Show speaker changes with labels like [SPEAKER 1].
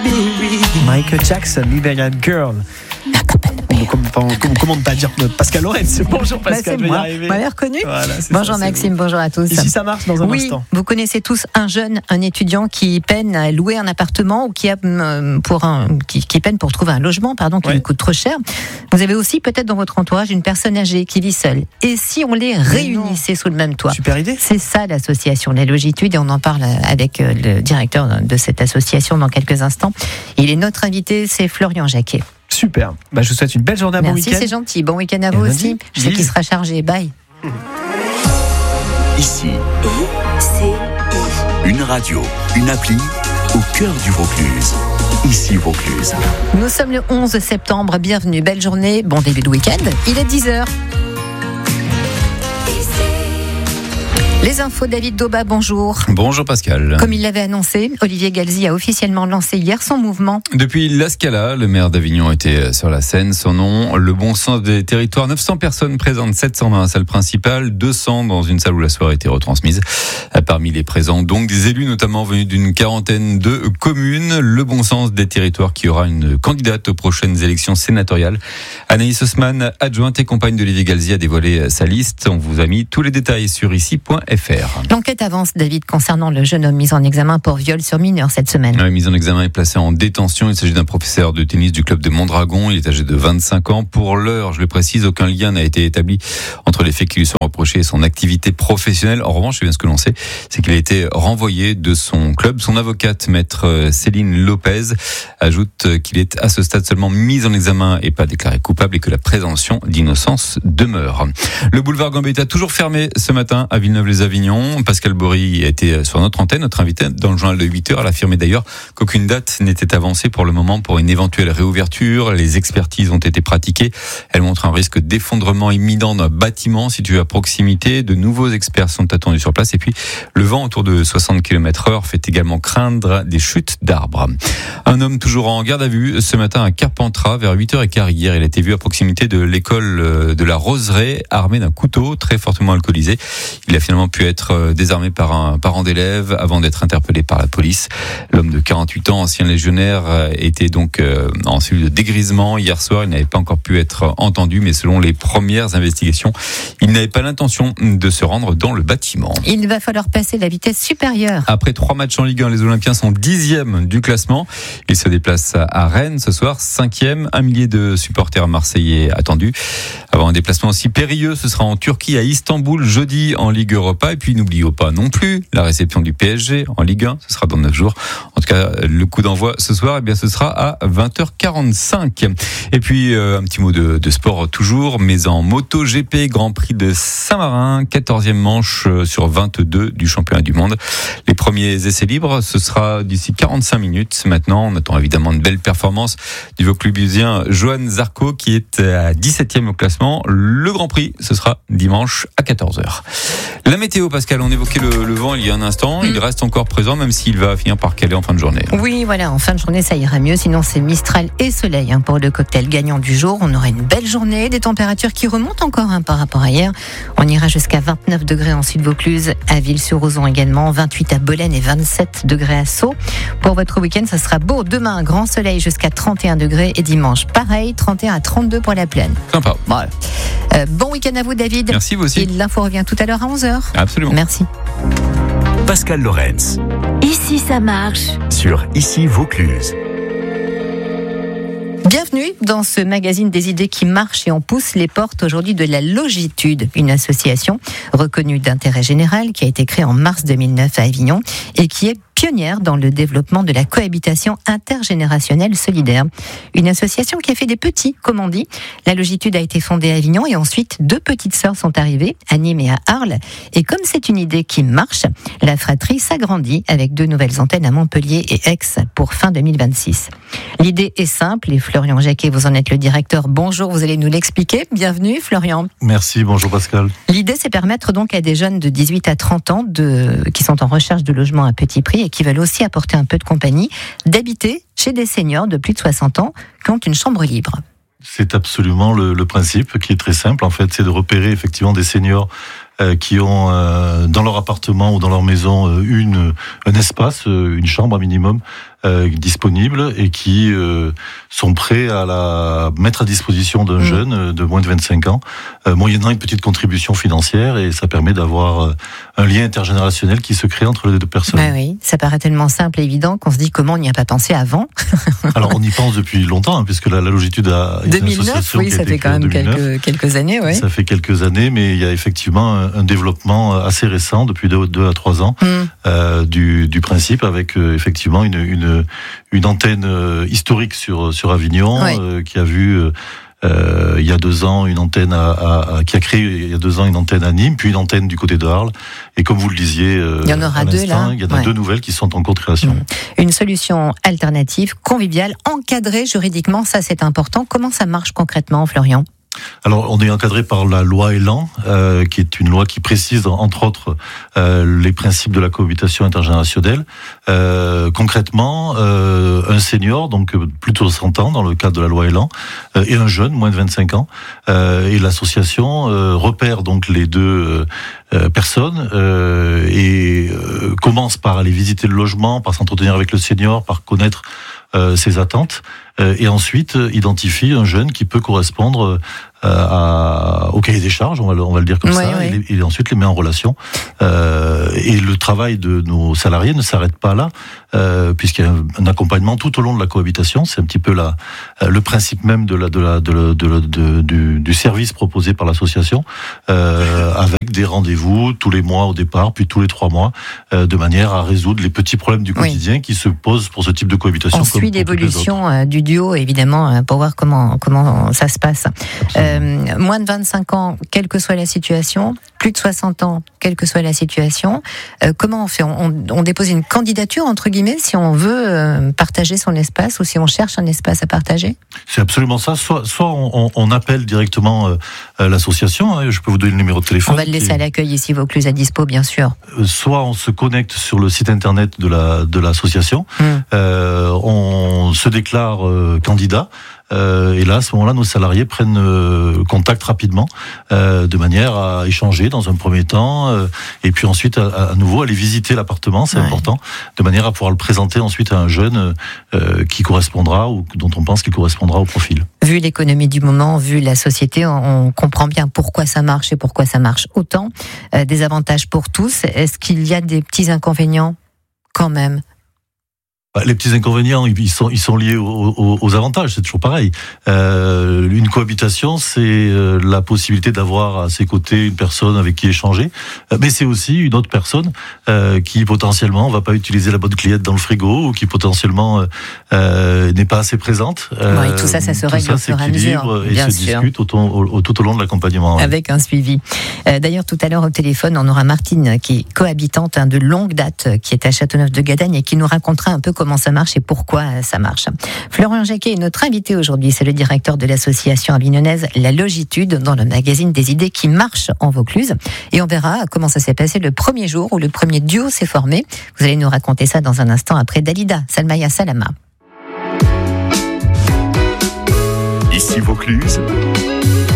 [SPEAKER 1] Michael Jackson, Liberian Girl. Comment ne pas dire Pascal Lorenz. Bonjour Pascal,
[SPEAKER 2] c'est moi. Vous m'avez reconnu.
[SPEAKER 1] Voilà,
[SPEAKER 2] bonjour
[SPEAKER 1] ça,
[SPEAKER 2] Maxime, bonjour à tous.
[SPEAKER 1] Ici ça marche dans un instant.
[SPEAKER 2] Vous connaissez tous un étudiant qui peine à louer un appartement ou qui peine pour trouver un logement, qui lui coûte trop cher. Vous avez aussi peut-être dans votre entourage une personne âgée qui vit seule. Et si on les réunissait sous le même toit?
[SPEAKER 1] Super idée.
[SPEAKER 2] C'est ça l'association La Logitude et on en parle avec le directeur de cette association dans quelques instants. Il est notre invité, c'est Florian Jacquet.
[SPEAKER 1] Super. Je vous souhaite une belle journée, bon week-end.
[SPEAKER 2] Merci, c'est gentil. Bon week-end à vous aussi. Je sais qu'il sera chargé. Bye.
[SPEAKER 3] Ici, une radio, une appli au cœur du Vaucluse. Ici Vaucluse.
[SPEAKER 2] Nous sommes le 11 septembre. Bienvenue. Belle journée. Bon début de week-end. Il est 10h. Les infos, David Dauba, bonjour.
[SPEAKER 4] Bonjour Pascal.
[SPEAKER 2] Comme il l'avait annoncé, Olivier Galzi a officiellement lancé hier son mouvement.
[SPEAKER 4] Depuis la Scala, le maire d'Avignon était sur la scène. Son nom, le bon sens des territoires. 900 personnes présentes, 700 dans la salle principale, 200 dans une salle où la soirée était retransmise. Parmi les présents, donc des élus notamment venus d'une quarantaine de communes. Le bon sens des territoires qui aura une candidate aux prochaines élections sénatoriales. Anaïs Haussmann, adjointe et compagne d'Olivier Galzi, a dévoilé sa liste. On vous a mis tous les détails sur ici.fr.
[SPEAKER 2] L'enquête avance, David, concernant le jeune homme mis en examen pour viol sur mineur cette semaine.
[SPEAKER 4] La mise en examen est placé en détention. Il s'agit d'un professeur de tennis du club de Mondragon. Il est âgé de 25 ans. Pour l'heure, je le précise, aucun lien n'a été établi entre les faits qui lui sont reprochés et son activité professionnelle. En revanche, ce que l'on sait, c'est qu'il a été renvoyé de son club. Son avocate, maître Céline Lopez, ajoute qu'il est à ce stade seulement mis en examen et pas déclaré coupable et que la présomption d'innocence demeure. Le boulevard Gambetta toujours fermé ce matin à Villeneuve-les-Avignon. Pascal Bory était sur notre antenne, notre invité dans le journal de 8h. Elle affirmait d'ailleurs qu'aucune date n'était avancée pour le moment pour une éventuelle réouverture. Les expertises ont été pratiquées. Elle montre un risque d'effondrement imminent d'un bâtiment situé à proximité. De nouveaux experts sont attendus sur place. Et puis, le vent autour de 60 km/h fait également craindre des chutes d'arbres. Un homme toujours en garde à vue ce matin à Carpentras vers 8h15 hier. Il a été vu à proximité de l'école de la Roseraie, armé d'un couteau très fortement alcoolisé. Il a finalement pu être désarmé par un parent d'élève avant d'être interpellé par la police. L'homme de 48 ans, ancien légionnaire, était donc en cellule de dégrisement hier soir. Il n'avait pas encore pu être entendu, mais selon les premières investigations, il n'avait pas l'intention de se rendre dans le bâtiment.
[SPEAKER 2] Il va falloir passer la vitesse supérieure.
[SPEAKER 4] Après 3 matchs en Ligue 1, les Olympiens sont 10e du classement. Ils se déplacent à Rennes ce soir, 5e. 1 millier de supporters marseillais attendus. Avant un déplacement aussi périlleux, ce sera en Turquie, à Istanbul, jeudi en Ligue Europa. Et puis n'oublions pas non plus la réception du PSG en Ligue 1, ce sera dans 9 jours. En tout cas, le coup d'envoi ce soir, ce sera à 20h45. Et puis un petit mot de sport toujours, mais en MotoGP, Grand Prix de Saint-Marin, 14e manche sur 22 du championnat du monde. Les premiers essais libres, ce sera d'ici 45 minutes. Maintenant, on attend évidemment une belle performance du Vauclusien Johan Zarco qui est à 17e au classement. Le Grand Prix, ce sera dimanche à 14h. La météo, Pascal, on évoquait le vent il y a un instant. Il reste encore présent, même s'il va finir par caler en fin de journée.
[SPEAKER 2] Oui, voilà, en fin de journée, ça ira mieux. Sinon, c'est Mistral et soleil pour le cocktail gagnant du jour. On aura une belle journée, des températures qui remontent encore par rapport à hier. On ira jusqu'à 29 degrés en Sud-Vaucluse, à Ville-sur-Ozon également, 28 à Bolène et 27 degrés à Sceaux. Pour votre week-end, ça sera beau. Demain, grand soleil jusqu'à 31 degrés et dimanche, pareil, 31 à 32 pour la plaine.
[SPEAKER 4] Sympa.
[SPEAKER 2] Voilà. Bon week-end à vous, David.
[SPEAKER 4] Merci, vous aussi.
[SPEAKER 2] Et l'info revient tout à l'heure à 11h.
[SPEAKER 4] Absolument.
[SPEAKER 2] Merci.
[SPEAKER 3] Pascal Lorenz.
[SPEAKER 5] Ici ça marche.
[SPEAKER 3] Sur Ici Vaucluse.
[SPEAKER 2] Bienvenue dans ce magazine des idées qui marchent et on pousse les portes aujourd'hui de la Logitude, une association reconnue d'intérêt général qui a été créée en mars 2009 à Avignon et qui est pionnière dans le développement de la cohabitation intergénérationnelle solidaire. Une association qui a fait des petits, comme on dit. La Logitude a été fondée à Avignon et ensuite 2 petites sœurs sont arrivées, à Nîmes et à Arles. Et comme c'est une idée qui marche, la fratrie s'agrandit avec 2 nouvelles antennes à Montpellier et Aix pour fin 2026. L'idée est simple et Florian Jacquet, vous en êtes le directeur. Bonjour, vous allez nous l'expliquer. Bienvenue Florian.
[SPEAKER 6] Merci, bonjour Pascal.
[SPEAKER 2] L'idée, c'est permettre donc à des jeunes de 18 à 30 ans qui sont en recherche de logement à petit prix et qui veulent aussi apporter un peu de compagnie, d'habiter chez des seniors de plus de 60 ans qui ont une chambre libre.
[SPEAKER 6] C'est absolument le principe qui est très simple. En fait, c'est de repérer effectivement des seniors qui ont dans leur appartement ou dans leur maison un espace, une chambre à minimum disponibles et qui sont prêts à la mettre à disposition d'un jeune de moins de 25 ans, moyennant une petite contribution financière, et ça permet d'avoir un lien intergénérationnel qui se crée entre les deux personnes.
[SPEAKER 2] Bah oui, ça paraît tellement simple et évident qu'on se dit comment on n'y a pas pensé avant.
[SPEAKER 6] Alors on y pense depuis longtemps, puisque la Logitude a
[SPEAKER 2] 2009, oui, ça fait quand même quelques années. Oui.
[SPEAKER 6] Ça fait quelques années, mais il y a effectivement un développement assez récent, depuis 2 à 3 ans, du principe, avec effectivement une antenne historique sur Avignon, qui a vu il y a 2 ans une antenne qui a créé il y a 2 ans une antenne à Nîmes, puis une antenne du côté de Arles. Et comme vous le disiez,
[SPEAKER 2] il y en aura 2 là.
[SPEAKER 6] Il y en a 2 nouvelles qui sont en cours de création.
[SPEAKER 2] Une solution alternative, conviviale, encadrée juridiquement, ça c'est important. Comment ça marche concrètement, Florian ?
[SPEAKER 6] Alors, on est encadré par la loi Elan, qui est une loi qui précise, entre autres, les principes de la cohabitation intergénérationnelle. Concrètement, un senior, donc plutôt de 100 ans, dans le cadre de la loi Elan, et un jeune, moins de 25 ans, et l'association repère donc les 2 personnes et commence par aller visiter le logement, par s'entretenir avec le senior, par connaître ses attentes, et ensuite identifie un jeune qui peut correspondre au cahier des charges, on va le dire comme ça, et ensuite les met en relation. Et le travail de nos salariés ne s'arrête pas là, puisqu'il y a un accompagnement tout au long de la cohabitation. C'est un petit peu le principe même du service proposé par l'association, avec des rendez-vous tous les mois au départ, puis tous les 3 mois, de manière à résoudre les petits problèmes du quotidien qui se posent pour ce type de cohabitation.
[SPEAKER 2] On suit l'évolution du duo, évidemment, pour voir comment ça se passe. Moins de 25 ans, quelle que soit la situation, plus de 60 ans, quelle que soit la situation, comment on fait ? On dépose une candidature, entre guillemets, si on veut partager son espace ou si on cherche un espace à partager ?
[SPEAKER 6] C'est absolument ça. Soit on appelle directement l'association, je peux vous donner le numéro de téléphone.
[SPEAKER 2] On va le laisser à l'accueil ici, Vaucluse à dispo, bien sûr.
[SPEAKER 6] Soit on se connecte sur le site internet de l'association, on se déclare candidat. Et là, à ce moment-là, nos salariés prennent contact rapidement, de manière à échanger dans un premier temps, et puis ensuite à nouveau aller visiter l'appartement, c'est important, de manière à pouvoir le présenter ensuite à un jeune qui correspondra ou dont on pense qu'il correspondra au profil.
[SPEAKER 2] Vu l'économie du moment, vu la société, on comprend bien pourquoi ça marche et pourquoi ça marche autant. Des avantages pour tous. Est-ce qu'il y a des petits inconvénients quand même ?
[SPEAKER 6] Les petits inconvénients, ils sont liés aux avantages, c'est toujours pareil. Une cohabitation, c'est la possibilité d'avoir à ses côtés une personne avec qui échanger, mais c'est aussi une autre personne qui potentiellement va pas utiliser la bonne cliente dans le frigo, ou qui potentiellement n'est pas assez présente.
[SPEAKER 2] Tout ça se règle au fur et à mesure,
[SPEAKER 6] et se discute tout au long de l'accompagnement.
[SPEAKER 2] Avec un suivi. D'ailleurs, tout à l'heure au téléphone, on aura Martine, qui est cohabitante de longue date, qui est à Châteauneuf-de-Gadagne, et qui nous racontera un peu comment ça marche et pourquoi ça marche. Florian Jacquet est notre invité aujourd'hui, c'est le directeur de l'association avignonnaise La Logitude, dans le magazine des idées qui marchent en Vaucluse. Et on verra comment ça s'est passé le premier jour où le premier duo s'est formé. Vous allez nous raconter ça dans un instant après Dalida, Salmaya Salama.
[SPEAKER 3] Ici Vaucluse,